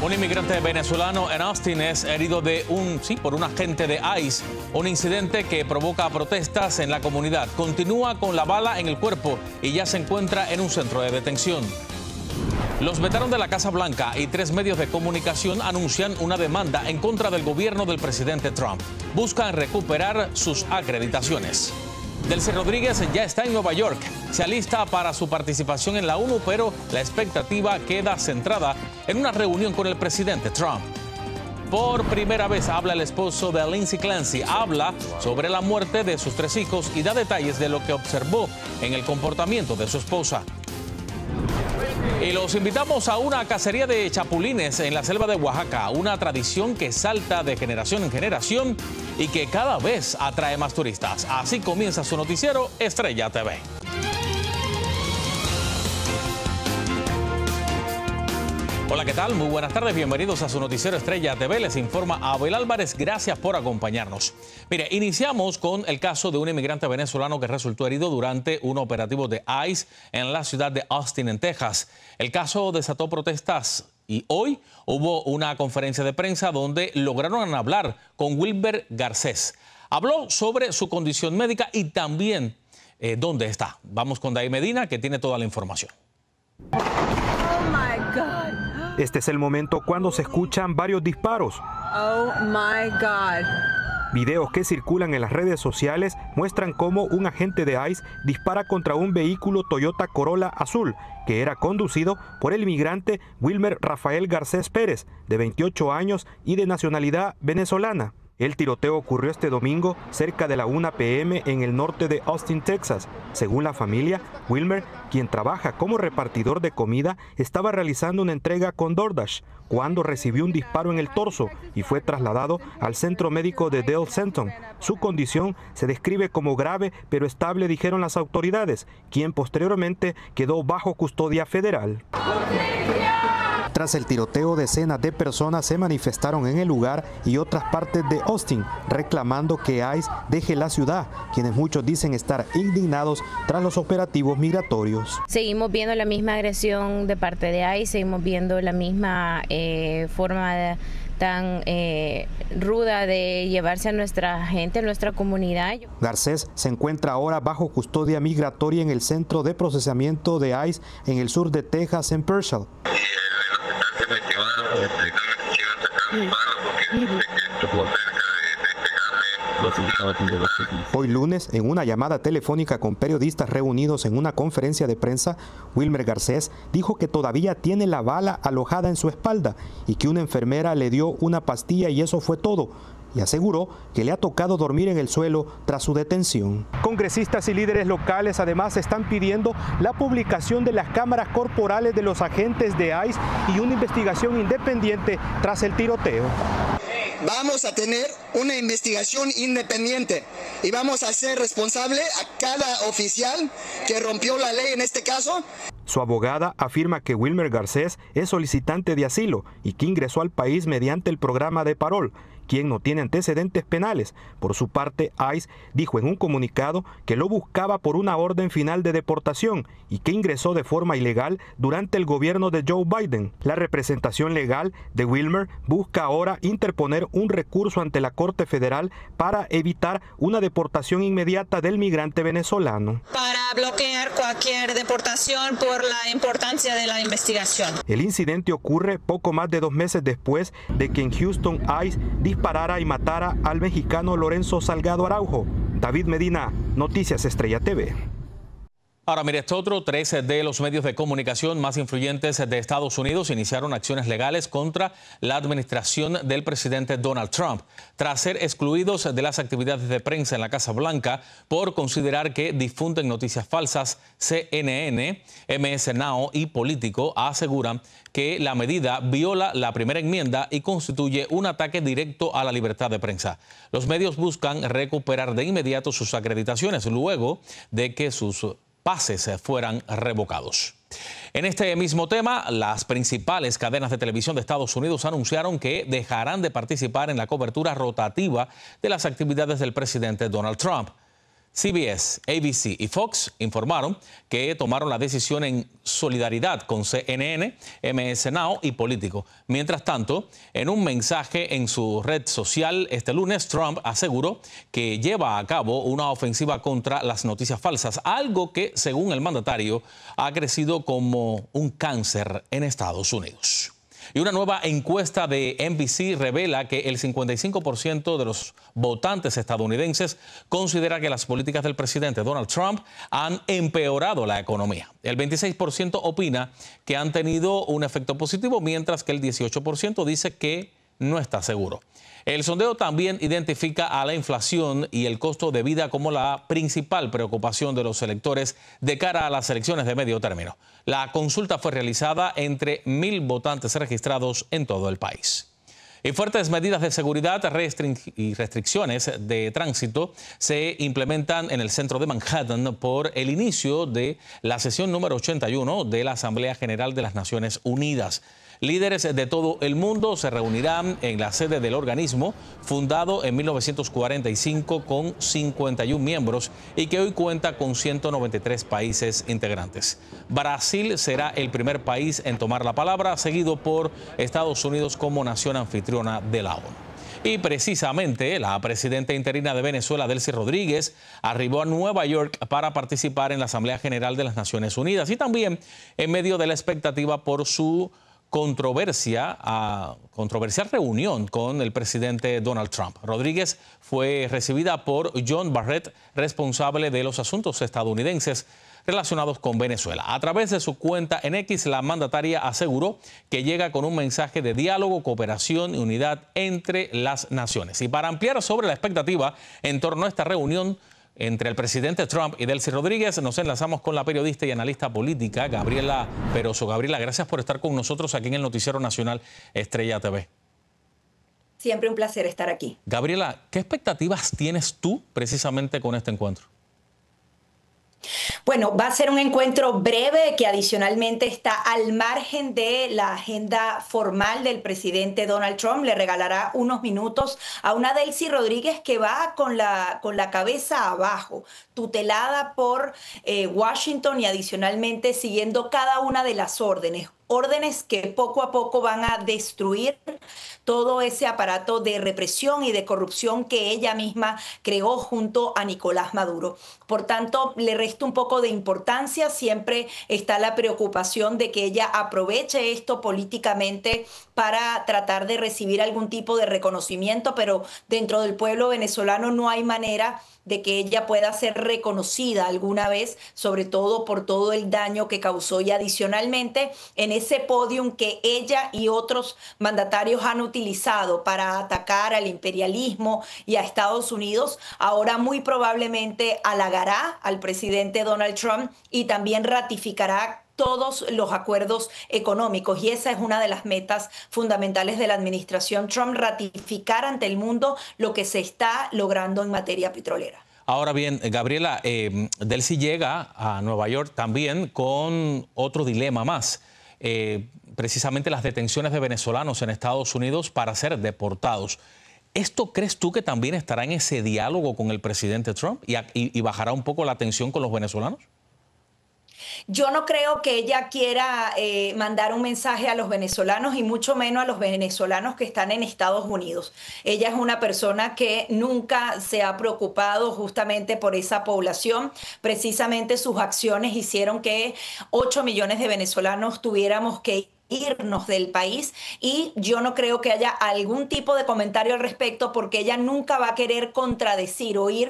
Un inmigrante venezolano en Austin es herido por un agente de ICE, un incidente que provoca protestas en la comunidad. Continúa con la bala en el cuerpo y ya se encuentra en un centro de detención. Los veteranos de la Casa Blanca y 3 medios de comunicación anuncian una demanda en contra del gobierno del presidente Trump. Buscan recuperar sus acreditaciones. Delcy Rodríguez ya está en Nueva York. Se alista para su participación en la ONU, pero la expectativa queda centrada en una reunión con el presidente Trump. Por primera vez habla el esposo de Lindsay Clancy. Habla sobre la muerte de sus 3 hijos y da detalles de lo que observó en el comportamiento de su esposa. Y los invitamos a una cacería de chapulines en la selva de Oaxaca, una tradición que salta de generación en generación y que cada vez atrae más turistas. Así comienza su noticiero Estrella TV. Hola, ¿qué tal? Muy buenas tardes, bienvenidos a su noticiero Estrella TV. Les informa Abel Álvarez, gracias por acompañarnos. Mire, iniciamos con el caso de un inmigrante venezolano que resultó herido durante un operativo de ICE en la ciudad de Austin, en Texas. El caso desató protestas y hoy hubo una conferencia de prensa donde lograron hablar con Wilmer Garcés. Habló sobre su condición médica y también dónde está. Vamos con David Medina, que tiene toda la información. Este es el momento cuando se escuchan varios disparos. Oh my God. Videos que circulan en las redes sociales muestran cómo un agente de ICE dispara contra un vehículo Toyota Corolla azul que era conducido por el inmigrante Wilmer Rafael Garcés Pérez, de 28 años y de nacionalidad venezolana. El tiroteo ocurrió este domingo cerca de la 1 p.m. en el norte de Austin, Texas. Según la familia, Wilmer, quien trabaja como repartidor de comida, estaba realizando una entrega con DoorDash cuando recibió un disparo en el torso y fue trasladado al centro médico de Dale Centon. Su condición se describe como grave pero estable, dijeron las autoridades, quien posteriormente quedó bajo custodia federal. Tras el tiroteo, decenas de personas se manifestaron en el lugar y otras partes de Austin, reclamando que ICE deje la ciudad, quienes muchos dicen estar indignados tras los operativos migratorios. Seguimos viendo la misma agresión de parte de ICE, seguimos viendo la misma forma tan ruda de llevarse a nuestra gente, a nuestra comunidad. Garcés se encuentra ahora bajo custodia migratoria en el centro de procesamiento de ICE en el sur de Texas, en Purcell. Hoy lunes, en una llamada telefónica con periodistas reunidos en una conferencia de prensa, Wilmer Garcés dijo que todavía tiene la bala alojada en su espalda y que una enfermera le dio una pastilla y eso fue todo. Y aseguró que le ha tocado dormir en el suelo tras su detención. Congresistas y líderes locales además están pidiendo la publicación de las cámaras corporales de los agentes de ICE y una investigación independiente tras el tiroteo. Vamos a tener una investigación independiente y vamos a hacer responsable a cada oficial que rompió la ley en este caso. Su abogada afirma que Wilmer Garcés es solicitante de asilo y que ingresó al país mediante el programa de Parol, quien no tiene antecedentes penales. Por su parte, ICE dijo en un comunicado que lo buscaba por una orden final de deportación y que ingresó de forma ilegal durante el gobierno de Joe Biden. La representación legal de Wilmer busca ahora interponer un recurso ante la Corte Federal para evitar una deportación inmediata del migrante venezolano. Para bloquear cualquier deportación por la importancia de la investigación. El incidente ocurre poco más de 2 meses después de que en Houston ICE disparara y matara al mexicano Lorenzo Salgado Araujo. David Medina, Noticias Estrella TV. Ahora, mire, esto otro. 13 de los medios de comunicación más influyentes de Estados Unidos iniciaron acciones legales contra la administración del presidente Donald Trump, tras ser excluidos de las actividades de prensa en la Casa Blanca por considerar que difunden noticias falsas. CNN, MS Now y Político aseguran que la medida viola la primera enmienda y constituye un ataque directo a la libertad de prensa. Los medios buscan recuperar de inmediato sus acreditaciones luego de que sus pases fueran revocados. En este mismo tema, las principales cadenas de televisión de Estados Unidos anunciaron que dejarán de participar en la cobertura rotativa de las actividades del presidente Donald Trump. CBS, ABC y Fox informaron que tomaron la decisión en solidaridad con CNN, MS Now y Político. Mientras tanto, en un mensaje en su red social este lunes, Trump aseguró que lleva a cabo una ofensiva contra las noticias falsas, algo que, según el mandatario, ha crecido como un cáncer en Estados Unidos. Y una nueva encuesta de NBC revela que el 55% de los votantes estadounidenses considera que las políticas del presidente Donald Trump han empeorado la economía. El 26% opina que han tenido un efecto positivo, mientras que el 18% dice que no está seguro. El sondeo también identifica a la inflación y el costo de vida como la principal preocupación de los electores de cara a las elecciones de medio término. La consulta fue realizada entre 1,000 votantes registrados en todo el país. Y fuertes medidas de seguridad y restricciones de tránsito se implementan en el centro de Manhattan por el inicio de la sesión número 81 de la Asamblea General de las Naciones Unidas. Líderes de todo el mundo se reunirán en la sede del organismo, fundado en 1945 con 51 miembros y que hoy cuenta con 193 países integrantes. Brasil será el primer país en tomar la palabra, seguido por Estados Unidos como nación anfitriona de la ONU. Y precisamente la presidenta interina de Venezuela, Delcy Rodríguez, arribó a Nueva York para participar en la Asamblea General de las Naciones Unidas y también en medio de la expectativa por su controversial reunión con el presidente Donald Trump. Rodríguez fue recibida por John Barrett, responsable de los asuntos estadounidenses relacionados con Venezuela. A través de su cuenta en X, la mandataria aseguró que llega con un mensaje de diálogo, cooperación y unidad entre las naciones. Y para ampliar sobre la expectativa en torno a esta reunión entre el presidente Trump y Delcy Rodríguez, nos enlazamos con la periodista y analista política Gabriela Peroso. Gabriela, gracias por estar con nosotros aquí en el Noticiero Nacional Estrella TV. Siempre un placer estar aquí. Gabriela, ¿qué expectativas tienes tú precisamente con este encuentro? Bueno, va a ser un encuentro breve que adicionalmente está al margen de la agenda formal del presidente Donald Trump. Le regalará unos minutos a una Delcy Rodríguez que va con la cabeza abajo, tutelada por Washington y adicionalmente siguiendo cada una de las órdenes que poco a poco van a destruir todo ese aparato de represión y de corrupción que ella misma creó junto a Nicolás Maduro. Por tanto, le resta un poco de importancia. Siempre está la preocupación de que ella aproveche esto políticamente para tratar de recibir algún tipo de reconocimiento, pero dentro del pueblo venezolano no hay manera de que ella pueda ser reconocida alguna vez, sobre todo por todo el daño que causó, y adicionalmente en ese podium que ella y otros mandatarios han utilizado para atacar al imperialismo y a Estados Unidos, ahora muy probablemente halagará al presidente Donald Trump y también ratificará todos los acuerdos económicos. Y esa es una de las metas fundamentales de la administración Trump, ratificar ante el mundo lo que se está logrando en materia petrolera. Ahora bien, Gabriela, Delcy llega a Nueva York también con otro dilema más. Precisamente las detenciones de venezolanos en Estados Unidos para ser deportados. ¿Esto crees tú que también estará en ese diálogo con el presidente Trump y bajará un poco la tensión con los venezolanos? Yo no creo que ella quiera mandar un mensaje a los venezolanos y mucho menos a los venezolanos que están en Estados Unidos. Ella es una persona que nunca se ha preocupado justamente por esa población. Precisamente sus acciones hicieron que 8 millones de venezolanos tuviéramos que irnos del país, y yo no creo que haya algún tipo de comentario al respecto porque ella nunca va a querer contradecir o ir